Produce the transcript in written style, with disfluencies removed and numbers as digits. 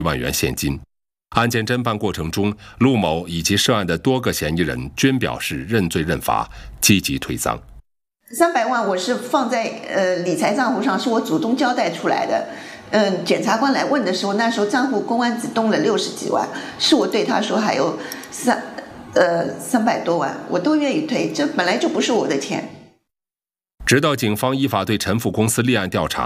万元现金。案件侦办过程中，陆某以及涉案的多个嫌疑人均表示认罪认罚，积极退赃。 300万我是放在理财账户上，是我主动交代出来的。检察官来问的时候，那时候账户公安只动了60几万，是我对他说还有300多万，我都愿意退，这本来就不是我的钱。 直到警方依法对陈府公司立案调查。